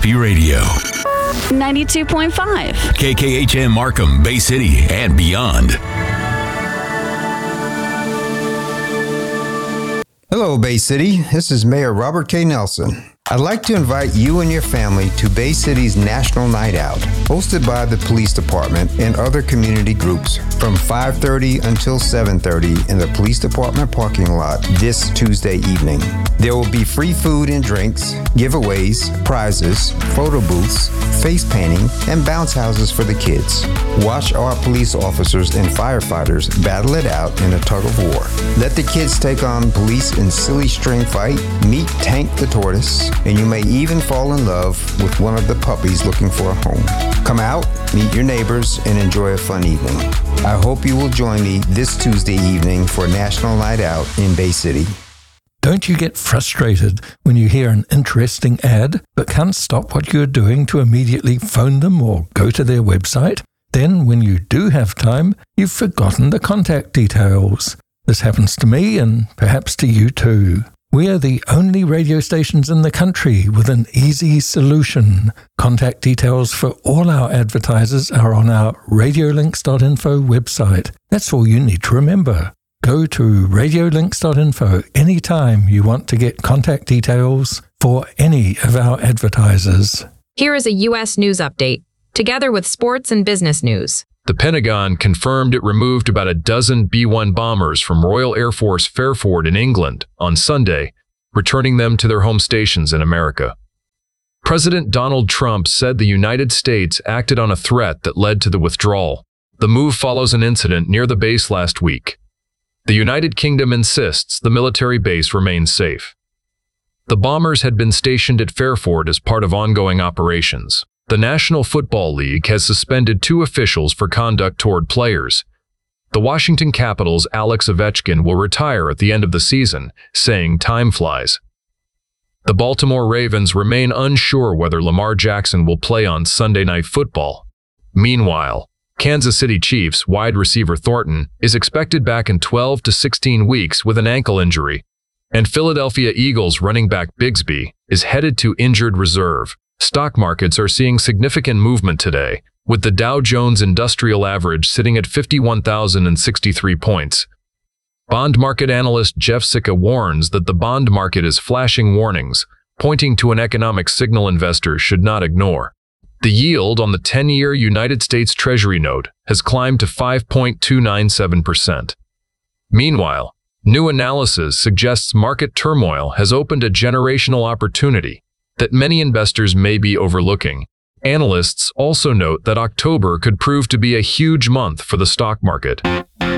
Happy Radio. 92.5. KKHM Markham, Bay City, and beyond. Hello, Bay City. This is Mayor Robert K. Nelson. I'd like to invite you and your family to Bay City's National Night Out, hosted by the Police Department and other community groups from 5:30 until 7:30 in the Police Department parking lot this Tuesday evening. There will be free food and drinks, giveaways, prizes, photo booths, face painting, and bounce houses for the kids. Watch our police officers and firefighters battle it out in a tug of war. Let the kids take on police in silly string fight, meet Tank the Tortoise, and you may even fall in love with one of the puppies looking for a home. Come out, meet your neighbors, and enjoy a fun evening. I hope you will join me this Tuesday evening for National Night Out in Bay City. Don't you get frustrated when you hear an interesting ad but can't stop what you're doing to immediately phone them or go to their website? Then, when you do have time, you've forgotten the contact details. This happens to me and perhaps to you too. We are the only radio stations in the country with an easy solution. Contact details for all our advertisers are on our radiolinks.info website. That's all you need to remember. Go to radiolinks.info anytime you want to get contact details for any of our advertisers. Here is a U.S. news update, together with sports and business news. The Pentagon confirmed it removed about a dozen B-1 bombers from Royal Air Force Fairford in England on Sunday, returning them to their home stations in America. President Donald Trump said the United States acted on a threat that led to the withdrawal. The move follows an incident near the base last week. The United Kingdom insists the military base remains safe. The bombers had been stationed at Fairford as part of ongoing operations. The National Football League has suspended 2 officials for conduct toward players. The Washington Capitals' Alex Ovechkin will retire at the end of the season, saying time flies. The Baltimore Ravens remain unsure whether Lamar Jackson will play on Sunday Night Football. Meanwhile, Kansas City Chiefs wide receiver Thornton is expected back in 12 to 16 weeks with an ankle injury, and Philadelphia Eagles running back Bigsby is headed to injured reserve. Stock markets are seeing significant movement today, with the Dow Jones Industrial Average sitting at 51,063 points. Bond market analyst Jeff Sicca warns that the bond market is flashing warnings, pointing to an economic signal investors should not ignore. The yield on the 10-year United States Treasury note has climbed to 5.297%. Meanwhile, new analysis suggests market turmoil has opened a generational opportunity that many investors may be overlooking. Analysts also note that October could prove to be a huge month for the stock market.